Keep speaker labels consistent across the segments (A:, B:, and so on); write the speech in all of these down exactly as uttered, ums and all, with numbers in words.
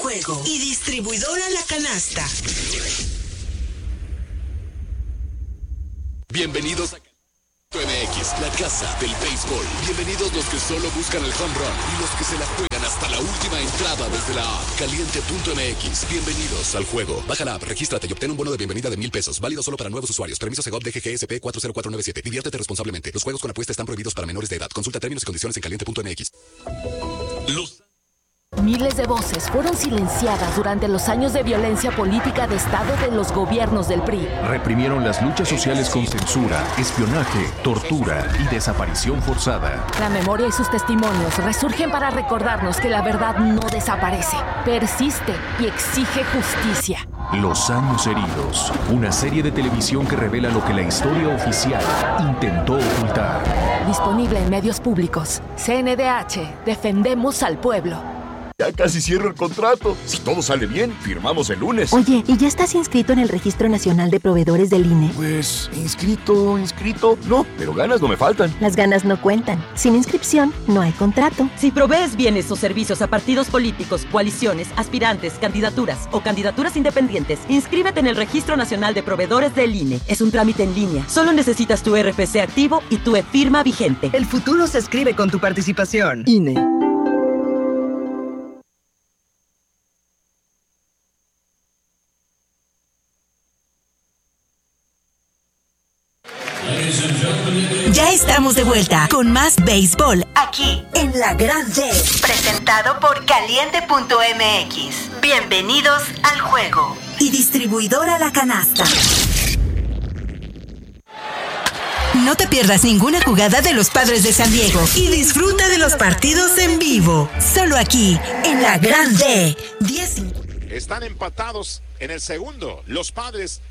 A: juego y distribuidora La Canasta.
B: Bienvenidos a M X, la casa del béisbol. Bienvenidos los que solo buscan el home run y los que se la juegan hasta la última entrada desde la app caliente punto m x. Bienvenidos al juego. Baja la app, regístrate y obtén un bono de bienvenida de mil pesos. Válido solo para nuevos usuarios. Permiso Segov D G G S P cuatro cero cuatro nueve siete. Diviértete responsablemente. Los juegos con apuesta están prohibidos para menores de edad. Consulta términos y condiciones en caliente punto m x. Los...
C: Miles de voces fueron silenciadas durante los años de violencia política de Estado de los gobiernos del P R I.
D: Reprimieron las luchas sociales con censura, espionaje, tortura y desaparición forzada.
C: La memoria y sus testimonios resurgen para recordarnos que la verdad no desaparece, persiste y exige justicia.
D: Los años heridos, una serie de televisión que revela lo que la historia oficial intentó ocultar.
C: Disponible en medios públicos. C N D H, defendemos al pueblo.
E: Ya casi cierro el contrato. Si todo sale bien, firmamos el lunes.
F: Oye, ¿y ya estás inscrito en el Registro Nacional de Proveedores del I N E?
E: Pues, inscrito, inscrito. No, pero ganas no me faltan.
F: Las ganas no cuentan. Sin inscripción, no hay contrato.
G: Si provees bienes o servicios a partidos políticos, coaliciones, aspirantes, candidaturas o candidaturas independientes, inscríbete en el Registro Nacional de Proveedores del I N E. Es un trámite en línea. Solo necesitas tu R F C activo y tu e-firma vigente.
H: El futuro se escribe con tu participación.
F: I N E.
A: Ya estamos de vuelta con más béisbol aquí en La Grande, presentado por caliente punto m x. Bienvenidos al juego y distribuidora La Canasta. No te pierdas ninguna jugada de los Padres de San Diego y disfruta de los partidos en vivo, solo aquí en La Grande. diez
I: Están empatados en el segundo. Los Padres,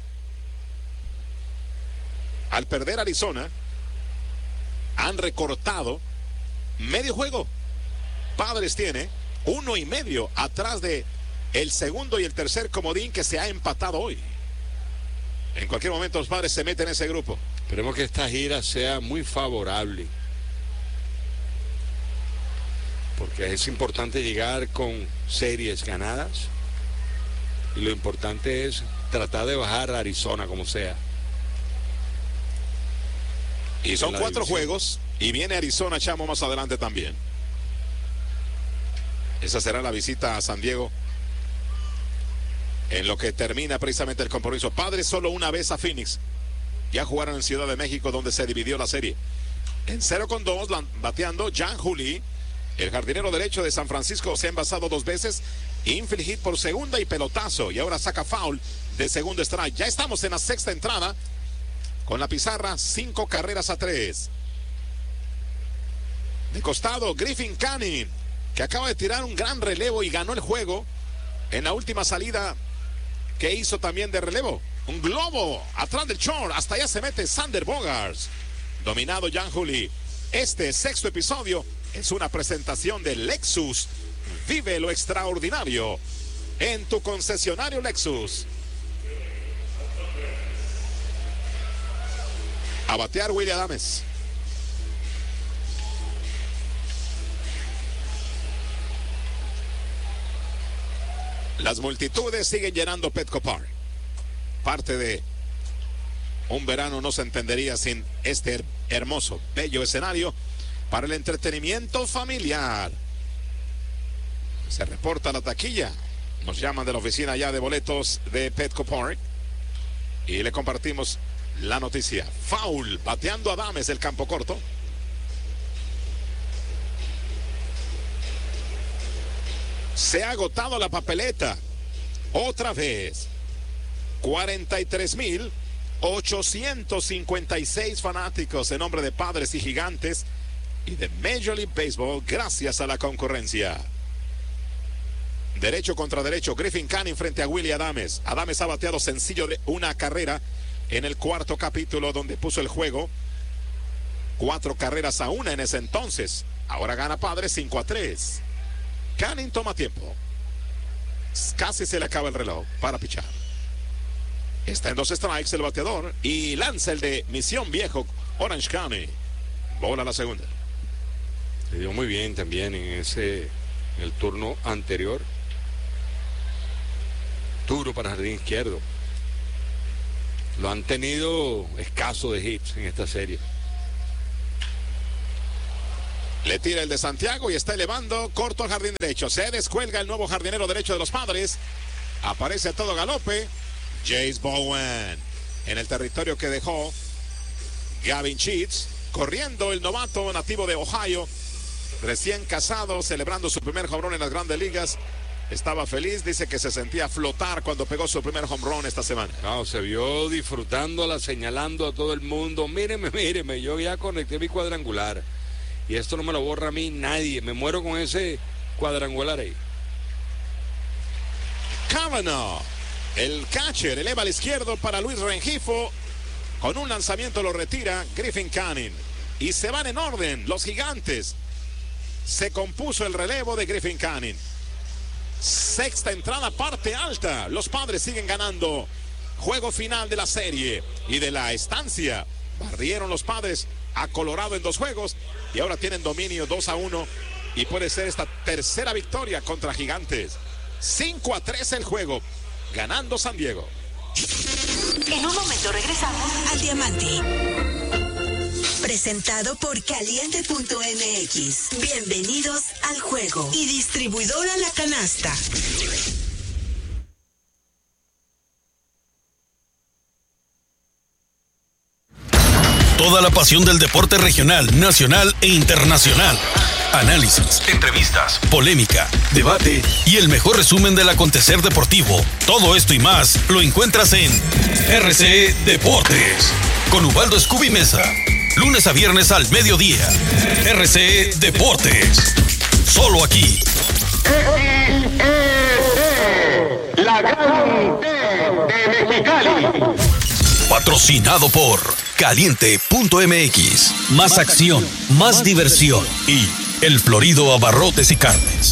I: al perder Arizona, han recortado medio juego. Padres tiene uno y medio atrás de el segundo y el tercer comodín que se ha empatado hoy. En cualquier momento los Padres se meten en ese grupo.
J: Esperemos que esta gira sea muy favorable, porque es importante llegar con series ganadas y lo importante es tratar de bajar a Arizona como sea.
I: Y son cuatro juegos y viene Arizona, Chamo, más adelante también. Esa será la visita a San Diego en lo que termina precisamente el compromiso. Padres solo una vez a Phoenix. Ya jugaron en Ciudad de México, donde se dividió la serie. En cero con dos, bateando Jan Juli, el jardinero derecho de San Francisco, se ha envasado dos veces. Infield hit por segunda y pelotazo. Y ahora saca foul de segundo strike. Ya estamos en la sexta entrada. Con la pizarra, cinco carreras a tres. De costado, Griffin Canning, que acaba de tirar un gran relevo y ganó el juego en la última salida que hizo también de relevo. Un globo atrás del short. Hasta allá se mete Sander Bogaerts. Dominado Jan Juli. Este sexto episodio es una presentación de Lexus. Vive lo extraordinario en tu concesionario Lexus. A batear Willy Adames. Las multitudes siguen llenando Petco Park. Parte de un verano no se entendería sin este hermoso, bello escenario para el entretenimiento familiar. Se reporta la taquilla. Nos llaman de la oficina ya de boletos de Petco Park y le compartimos la noticia. Foul, bateando Adames el campo corto. Se ha agotado la papeleta. Otra vez. cuarenta y tres mil ochocientos cincuenta y seis fanáticos en nombre de Padres y Gigantes y de Major League Baseball, gracias a la concurrencia. Derecho contra derecho, Griffin Canning frente a Willy Adames. Adames ha bateado sencillo de una carrera en el cuarto capítulo, donde puso el juego cuatro carreras a una en ese entonces. Ahora gana Padres cinco a tres. Canning toma tiempo. Casi se le acaba el reloj para pichar. Está en dos strikes el bateador y lanza el de Misión Viejo, Orange County. Bola la segunda.
J: Le dio muy bien también en ese, en el turno anterior. futuro para jardín izquierdo. Lo han tenido escaso de hits en esta serie.
I: Le tira el de Santiago y está elevando corto al jardín derecho. Se descuelga el nuevo jardinero derecho de los Padres. Aparece a todo galope Jace Bowen en el territorio que dejó Gavin Sheets. Corriendo el novato nativo de Ohio, recién casado, celebrando su primer home run en las grandes ligas. Estaba feliz, dice que se sentía flotar cuando pegó su primer home run esta semana.
J: No, se vio disfrutándola, señalando a todo el mundo. Míreme, míreme, yo ya conecté mi cuadrangular. Y esto no me lo borra a mí nadie. Me muero con ese cuadrangular ahí.
I: Cavanaugh, el catcher, eleva al izquierdo para Luis Rengifo. Con un lanzamiento lo retira Griffin Canning. Y se van en orden los Gigantes. Se compuso el relevo de Griffin Canning. Sexta entrada, parte alta. Los Padres siguen ganando. Juego final de la serie y de la estancia. Barrieron los Padres a Colorado en dos juegos y ahora tienen dominio dos a uno y puede ser esta tercera victoria contra Gigantes. cinco a tres el juego, ganando San Diego.
A: En un momento regresamos al Diamante. Presentado por Caliente punto M X. Bienvenidos al juego. Y distribuidora La Canasta.
K: Toda la pasión del deporte regional, nacional e internacional. Análisis, entrevistas, polémica, debate y el mejor resumen del acontecer deportivo. Todo esto y más lo encuentras en R C Deportes con Ubaldo Scooby Mesa. Lunes a viernes al mediodía. R C Deportes. Solo aquí.
L: La Gran D de Mexicali.
K: Patrocinado por Caliente punto M X. Más acción, más diversión y El Florido Abarrotes y Carnes.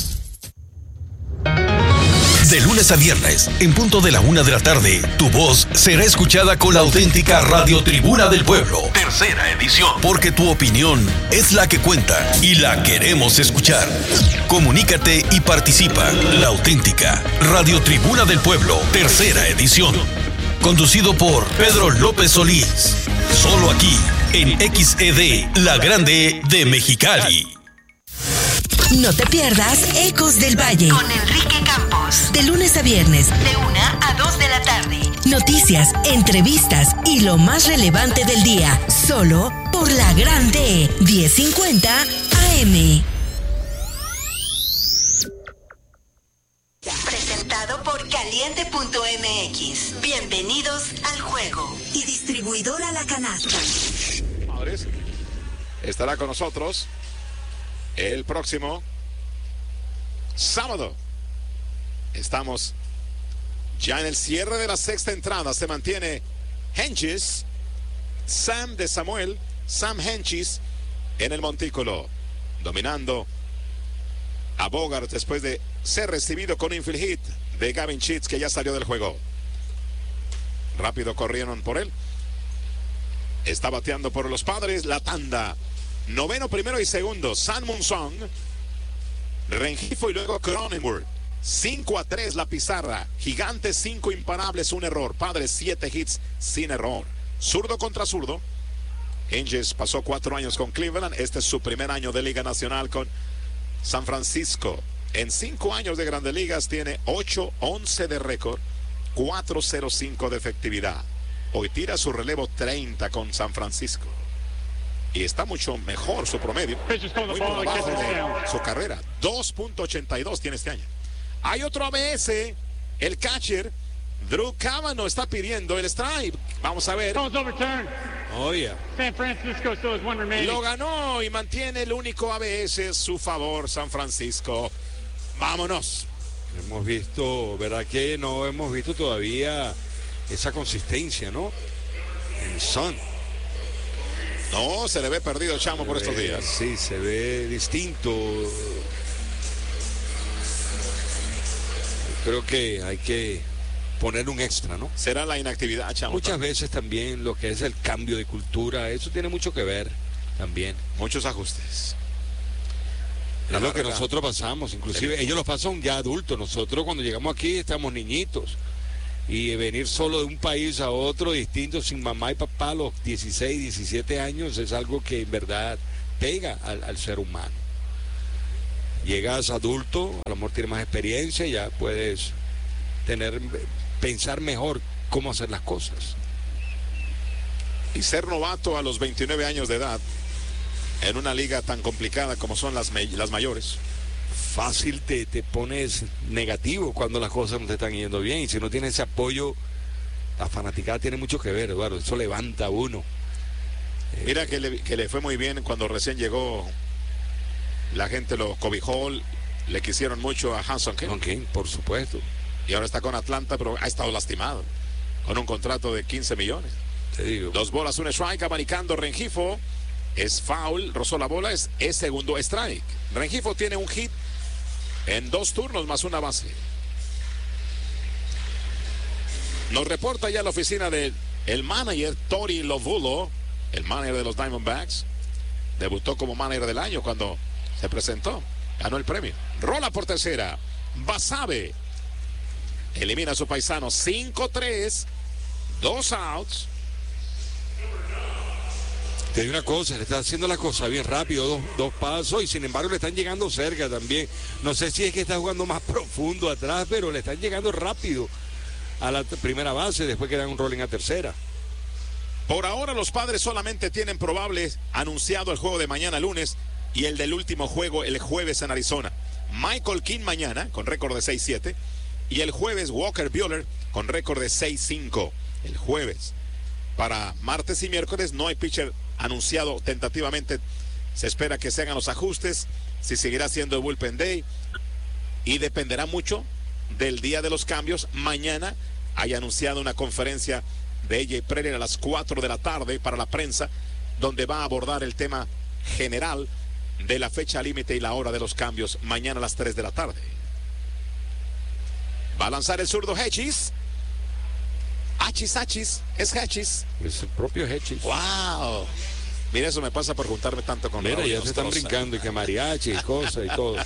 K: De lunes a viernes, en punto de la una de la tarde, tu voz será escuchada con la auténtica Radio Tribuna del Pueblo. Tercera edición. Porque tu opinión es la que cuenta y la queremos escuchar. Comunícate y participa. La auténtica Radio Tribuna del Pueblo. Tercera edición. Conducido por Pedro López Solís. Solo aquí, en X E D, La Grande de Mexicali.
A: No te pierdas Ecos del Valle con Enrique Campos. De lunes a viernes, de una a dos de la tarde. Noticias, entrevistas y lo más relevante del día. Solo por La Grande, diez cincuenta A M. Presentado por Caliente punto M X. Bienvenidos al juego. Y distribuidora La Canasta.
I: Padres, estará con nosotros el próximo sábado. Estamos ya en el cierre de la sexta entrada. Se mantiene Henchis, Sam de Samuel, Sam Henchis en el montículo, dominando a Bogart después de ser recibido con infield hit de Gavin Sheets, que ya salió del juego. Rápido corrieron por él. Está bateando por los Padres la tanda. Noveno, primero y segundo, San Munson, Rengifo y luego Cronenworth. cinco a tres la pizarra. Gigantes cinco imparables, un error. Padres siete hits sin error. Zurdo contra zurdo. Henchis pasó cuatro años con Cleveland. Este es su primer año de Liga Nacional con San Francisco. En cinco años de Grandes Ligas tiene ocho once de récord, cuatro cero cinco de efectividad. Hoy tira su relevo treinta con San Francisco. Y está mucho mejor su promedio. Muy por abajo de su carrera. dos punto ochenta y dos tiene este año. Hay otro A B S. El catcher Drew Cavanaugh está pidiendo el strike. Vamos a ver.
J: Oh, yeah.
M: San Francisco still has one remaining.
I: Lo ganó y mantiene el único A B S a su favor, San Francisco. Vámonos.
J: Hemos visto, ¿verdad que no hemos visto todavía esa consistencia, ¿no? En Son.
I: No, se le ve perdido el Chamo por estos días.
J: Sí, se ve distinto. Creo que hay que poner un extra, ¿no?
I: Será la inactividad, Chamo.
J: Muchas veces también lo que es el cambio de cultura, eso tiene mucho que ver también.
I: Muchos ajustes.
J: Es lo que nosotros pasamos, inclusive ellos lo pasan ya adultos. Nosotros cuando llegamos aquí estamos niñitos. Y venir solo de un país a otro distinto, sin mamá y papá, a los dieciséis, diecisiete años, es algo que en verdad pega al, al ser humano. Llegas adulto, a lo mejor tienes más experiencia, ya puedes tener, pensar mejor cómo hacer las cosas.
I: Y ser novato a los veintinueve años de edad, en una liga tan complicada como son las, las mayores.
J: Fácil te, te pones negativo cuando las cosas no te están yendo bien. Y si no tienes ese apoyo, la fanaticada tiene mucho que ver, Eduardo. Eso levanta a uno.
I: Mira que le, que le fue muy bien cuando recién llegó. La gente lo cobijó, le quisieron mucho a Hanson King.
J: King, por supuesto.
I: Y ahora está con Atlanta, pero ha estado lastimado. Con un contrato de quince millones.
J: Te digo.
I: Dos bolas, un strike, abanicando Rengifo. Es foul, rozó la bola, es, es segundo strike. Rengifo tiene un hit en dos turnos más una base. Nos reporta ya la oficina del el manager Tori Lovulo, el manager de los Diamondbacks. Debutó como manager del año cuando se presentó. Ganó el premio. Rola por tercera. Basabe elimina a su paisano. cinco tres. Dos outs.
J: Te digo una cosa, le está haciendo la cosa bien rápido, dos, dos pasos, y sin embargo le están llegando cerca también. No sé si es que está jugando más profundo atrás, pero le están llegando rápido a la primera base después que dan un rolling a tercera.
I: Por ahora los Padres solamente tienen probable anunciado el juego de mañana lunes y el del último juego el jueves en Arizona. Michael King mañana con récord de seis siete y el jueves Walker Buehler con récord de seis cinco. El jueves. Para martes y miércoles no hay pitcher anunciado tentativamente. Se espera que se hagan los ajustes, si seguirá siendo el bullpen day, y dependerá mucho del día de los cambios. Mañana hay anunciado una conferencia de A J Preller a las cuatro de la tarde para la prensa, donde va a abordar el tema general de la fecha límite y la hora de los cambios mañana a las tres de la tarde. Va a lanzar el zurdo Hedges. Hachis, Hachis, es Hedges.
J: Es el propio Hedges.
I: ¡Wow! Mira, eso me pasa por juntarme tanto con
J: Mira,
I: Raúl
J: ya se están brincando y que mariachi y cosas y todo.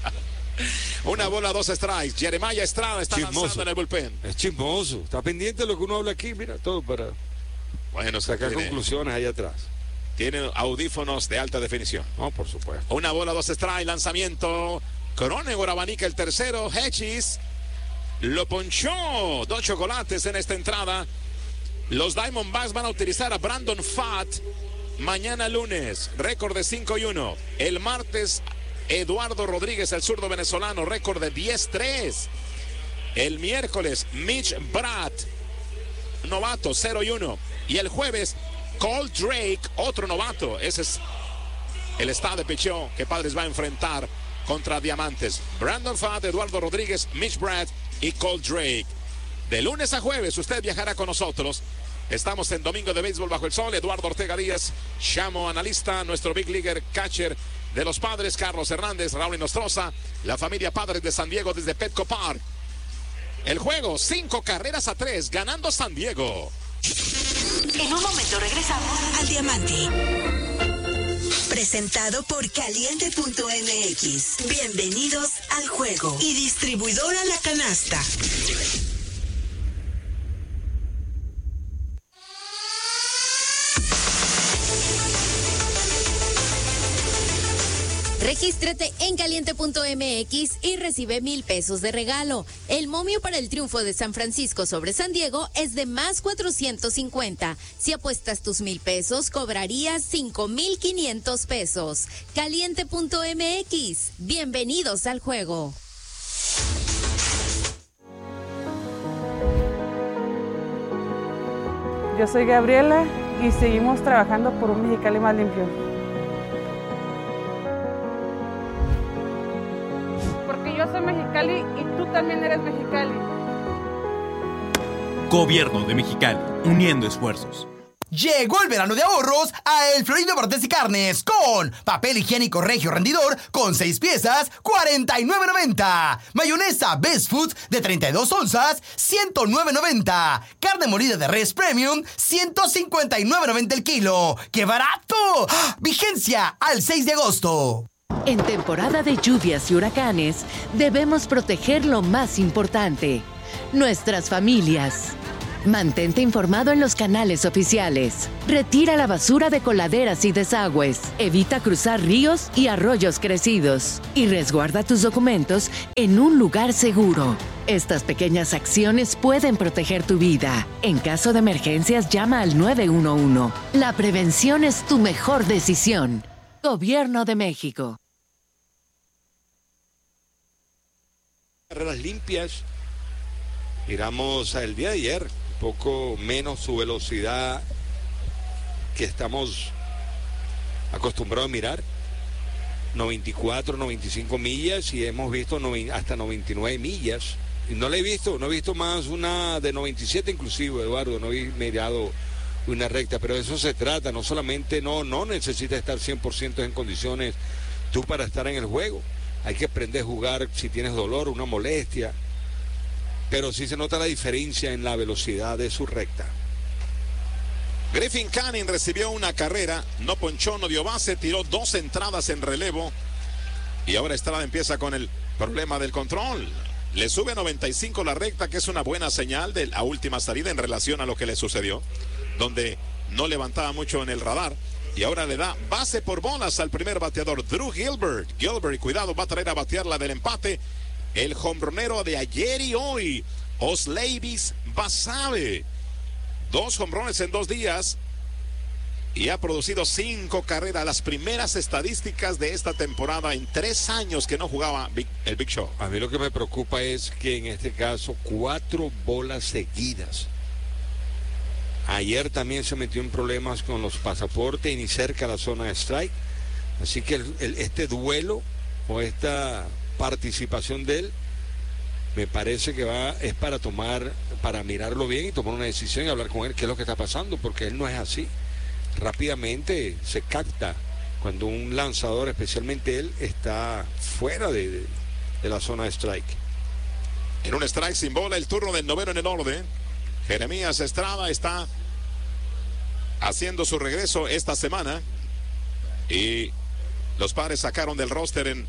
I: Una bola, dos strikes. Jeremiah Estrada está
J: Chismoso.
I: lanzando en el bullpen.
J: Es chismoso. Está pendiente de lo que uno habla aquí. Mira, todo para
I: bueno,
J: sacar
I: tiene,
J: conclusiones ahí atrás.
I: Tiene audífonos de alta definición.
J: No, por supuesto.
I: Una bola, dos strikes, lanzamiento. Cronenworth abanica el tercero. Hedges lo ponchó. Dos chocolates en esta entrada. Los Diamondbacks van a utilizar a Brandon Pfaadt mañana lunes. Récord de cinco y uno. El martes, Eduardo Rodríguez, el zurdo venezolano, récord de diez tres. El miércoles, Mitch Bratt, novato, cero y uno. Y el jueves, Cole Drake, otro novato. Ese es el estado de picheo que Padres va a enfrentar contra Diamantes. Brandon Pfaadt, Eduardo Rodríguez, Mitch Bratt y Cole Drake. De lunes a jueves usted viajará con nosotros. Estamos en Domingo de Béisbol Bajo el Sol. Eduardo Ortega Díaz, Chamo analista, nuestro big leaguer catcher de los Padres, Carlos Hernández, Raúl Inostroza, la familia Padres de San Diego desde Petco Park. El juego, cinco carreras a tres, ganando San Diego.
A: En un momento regresamos al Diamante. Presentado por Caliente punto M X. Bienvenidos al juego. Y distribuidora La Canasta.
N: Regístrate en Caliente punto M X y recibe mil pesos de regalo. El momio para el triunfo de San Francisco sobre San Diego es de más cuatrocientos cincuenta. Si apuestas tus mil pesos, cobrarías cinco mil quinientos pesos. Caliente punto M X. Bienvenidos al juego.
O: Yo soy Gabriela y seguimos trabajando por un Mexicali más limpio. Yo soy Mexicali y tú también eres Mexicali.
P: Gobierno de Mexicali, uniendo esfuerzos.
Q: Llegó el verano de ahorros a El Florido Bartes y Carnes con papel higiénico Regio Rendidor con seis piezas, cuarenta y nueve noventa. Mayonesa Best Foods de treinta y dos onzas, ciento nueve noventa. Carne molida de res Premium, ciento cincuenta y nueve noventa el kilo. ¡Qué barato! ¡Ah! Vigencia al seis de agosto.
R: En temporada de lluvias y huracanes, debemos proteger lo más importante, nuestras familias. Mantente informado en los canales oficiales. Retira la basura de coladeras y desagües. Evita cruzar ríos y arroyos crecidos. Y resguarda tus documentos en un lugar seguro. Estas pequeñas acciones pueden proteger tu vida. En caso de emergencias, llama al nueve uno uno. La prevención es tu mejor decisión. Gobierno de México.
J: Carreras limpias. Miramos el día de ayer, un poco menos su velocidad que estamos acostumbrados a mirar. noventa y cuatro, noventa y cinco millas y hemos visto hasta noventa y nueve millas. Y no le he visto, no he visto más una de noventa y siete inclusive, Eduardo, no he mirado una recta, pero de eso se trata, no solamente, no, no necesitas estar cien por ciento en condiciones tú para estar en el juego. Hay que aprender a jugar si tienes dolor, una molestia. Pero sí se nota la diferencia en la velocidad de su recta.
I: Griffin Canning recibió una carrera, no ponchó, no dio base, tiró dos entradas en relevo. Y ahora Estrada empieza con el problema del control. Le sube noventa y cinco la recta, que es una buena señal de la última salida en relación a lo que le sucedió, donde no levantaba mucho en el radar. Y ahora le da base por bolas al primer bateador, Drew Gilbert. Gilbert, cuidado, va a traer a batear la del empate. El hombronero de ayer y hoy, Osleivis Basabe. Dos hombrones en dos días y ha producido cinco carreras. Las primeras estadísticas de esta temporada en tres años que no jugaba Big, el Big Show.
J: A mí lo que me preocupa es que en este caso cuatro bolas seguidas. Ayer también se metió en problemas con los pasaportes y ni cerca de la zona de strike. Así que el, el, este duelo o esta participación de él me parece que va es para tomar, para mirarlo bien y tomar una decisión y hablar con él qué es lo que está pasando, porque él no es así. Rápidamente se capta cuando un lanzador, especialmente él, está fuera de, de, de la zona de strike.
I: En un strike sin bola, el turno del noveno en el orden. Jeremías Estrada está haciendo su regreso esta semana y los Padres sacaron del roster en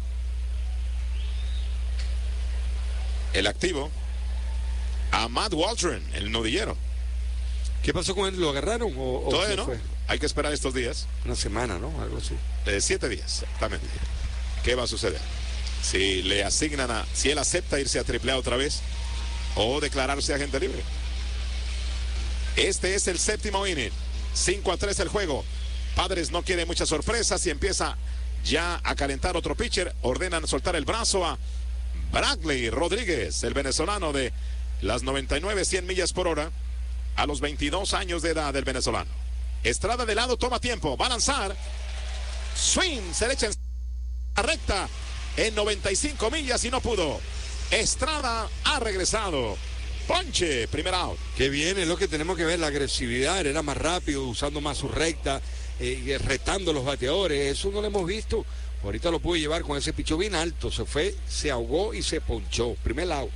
I: el activo a Matt Waldron, el nodillero.
J: ¿Qué pasó con él? ¿Lo agarraron o, o
I: todavía no?
J: Fue?
I: Hay que esperar estos días.
J: Una semana, ¿no? Algo así.
I: Eh, siete días, exactamente. ¿Qué va a suceder? Si le asignan a, si él acepta irse a triple A otra vez o declararse agente libre. Este es el séptimo inning. cinco a tres el juego. Padres no quieren muchas sorpresas y empieza ya a calentar otro pitcher. Ordenan soltar el brazo a Bradley Rodríguez, el venezolano de las noventa y nueve, cien millas por hora, a los veintidós años de edad del venezolano. Estrada de lado, toma tiempo, va a lanzar. Swing, se le echa en la recta en noventa y cinco millas y no pudo. Estrada ha regresado. Ponche, primer out.
J: Qué bien, es lo que tenemos que ver, la agresividad, era más rápido, usando más su recta, eh, retando a los bateadores, eso no lo hemos visto. Ahorita lo pude llevar con ese picho bien alto, se fue, se ahogó y se ponchó. Primer out.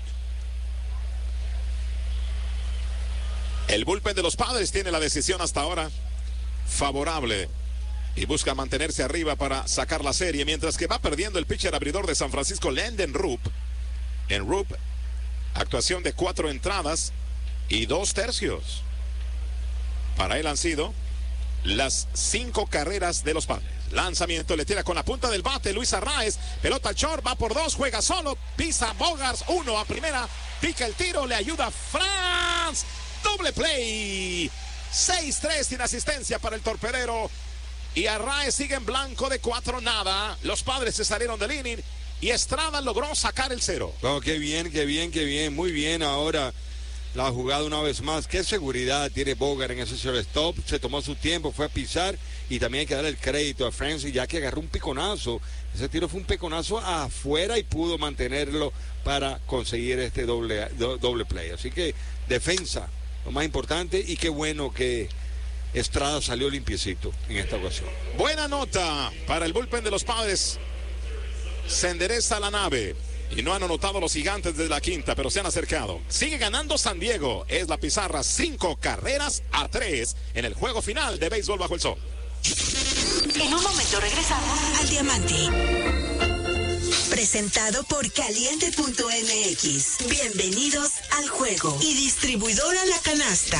I: El bullpen de los Padres tiene la decisión hasta ahora favorable y busca mantenerse arriba para sacar la serie, mientras que va perdiendo el pitcher abridor de San Francisco, Landen Rupp. En Rupp, actuación de cuatro entradas y dos tercios. Para él han sido las cinco carreras de los Padres. Lanzamiento, le tira con la punta del bate Luis Arraez, pelota al short, va por dos, juega solo, pisa Bogaerts, uno a primera, pica el tiro, le ayuda Franz, doble play, seis tres sin asistencia para el torpedero y Arraez sigue en blanco de cuatro nada. Los Padres se salieron del inning y Estrada logró sacar el cero.
J: Oh, qué bien, qué bien, qué bien, muy bien ahora la jugada una vez más. Qué seguridad tiene Bogaerts en ese shortstop, se tomó su tiempo, fue a pisar y también hay que darle el crédito a Francis ya que agarró un piconazo. Ese tiro fue un piconazo afuera y pudo mantenerlo para conseguir este doble, do, doble play. Así que defensa, lo más importante, y qué bueno que Estrada salió limpiecito en esta ocasión.
I: Buena nota para el bullpen de los Padres. Se endereza la nave y no han anotado los Gigantes desde la quinta, pero se han acercado. Sigue ganando San Diego. Es la pizarra, cinco carreras a tres en el juego final de Béisbol Bajo el Sol.
A: En un momento regresamos al Diamante. Presentado por Caliente punto M X. Bienvenidos al juego. Y distribuidora La Canasta.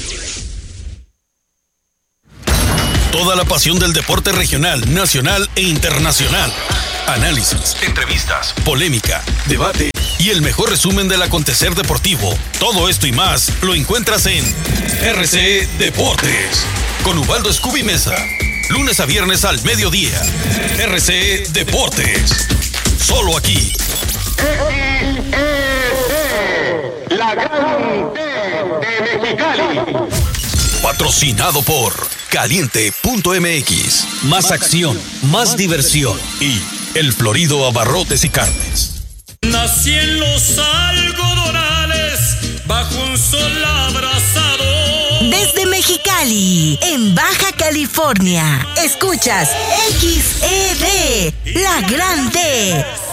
K: Toda la pasión del deporte regional, nacional e internacional. Análisis, entrevistas, polémica, debate y el mejor resumen del acontecer deportivo. Todo esto y más lo encuentras en R C E Deportes con Ubaldo Scooby Mesa. Lunes a viernes al mediodía. R C E Deportes. Solo aquí.
L: X E C, la gran T de Mexicali.
K: Patrocinado por Caliente punto M X. Más acción, más diversión y El Florido Abarrotes y Carnes.
S: Nací en los algodonales bajo un sol abrasador.
A: Desde Mexicali, en Baja California, escuchas X E D, la grande.